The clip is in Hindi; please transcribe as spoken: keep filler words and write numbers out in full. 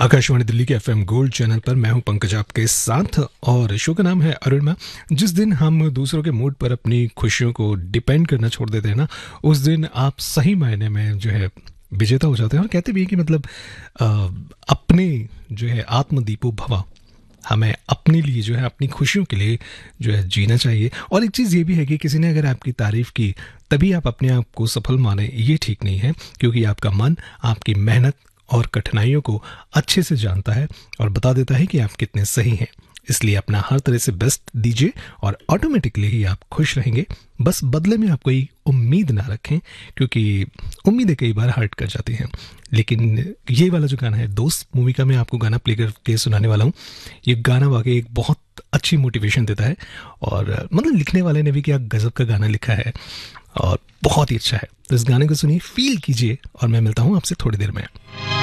आकाशवाणी दिल्ली के एफएम गोल्ड चैनल पर मैं हूं पंकज आपके साथ और शो का नाम है अरुणिमा। जिस दिन हम दूसरों के मूड पर अपनी खुशियों को डिपेंड करना छोड़ देते हैं ना, उस दिन आप सही मायने में जो है विजेता हो जाते हैं। और कहते भी हैं कि मतलब अ, अपने जो है आत्मदीपो भवा, हमें अपने लिए जो है अपनी खुशियों के लिए जो है जीना चाहिए। और एक चीज़ ये भी है कि किसी ने अगर आपकी तारीफ़ की तभी आप अपने आप को सफल माने, ये ठीक नहीं है, क्योंकि आपका मन आपकी मेहनत और कठिनाइयों को अच्छे से जानता है और बता देता है कि आप कितने सही हैं। इसलिए अपना हर तरह से बेस्ट दीजिए और ऑटोमेटिकली ही आप खुश रहेंगे। बस बदले में आप कोई उम्मीद ना रखें, क्योंकि उम्मीदें कई बार हर्ट कर जाती हैं। लेकिन ये वाला जो गाना है, दोस्त मूवी का मैं आपको गाना प्ले करके सुनाने वाला हूँ। ये गाना वाकई एक बहुत अच्छी मोटिवेशन देता है और मतलब लिखने वाले ने भी क्या गजब का गाना लिखा है और बहुत ही अच्छा है। तो इस गाने को सुनिए, फील कीजिए और मैं मिलता हूँ आपसे थोड़ी देर में।